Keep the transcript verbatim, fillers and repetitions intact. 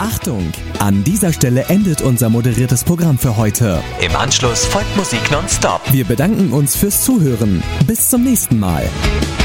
Achtung! An dieser Stelle endet unser moderiertes Programm für heute. Im Anschluss folgt Musik nonstop. Wir bedanken uns fürs Zuhören. Bis zum nächsten Mal.